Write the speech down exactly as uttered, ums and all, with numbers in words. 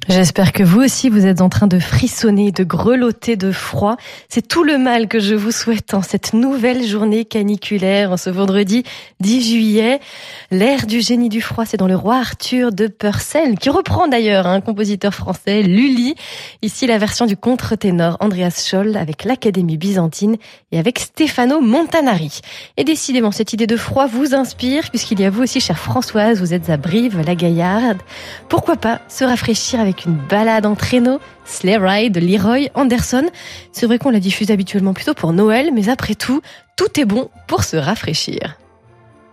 J'espère que vous aussi, vous êtes en train de frissonner, de grelotter de froid. C'est tout le mal que je vous souhaite en cette nouvelle journée caniculaire, en ce vendredi dix juillet. L'ère du génie du froid, c'est dans le Roi Arthur de Purcell, qui reprend d'ailleurs un compositeur français, Lully. Ici, la version du contre-ténor Andreas Scholl avec l'Académie byzantine et avec Stefano Montanari. Et décidément, cette idée de froid vous inspire, puisqu'il y a vous aussi, chère Françoise, vous êtes à Brive-la-Gaillarde. Pourquoi pas se rafraîchir avec une balade en traîneau, Sleigh Ride de Leroy Anderson. C'est vrai qu'on la diffuse habituellement plutôt pour Noël, mais après tout, tout est bon pour se rafraîchir.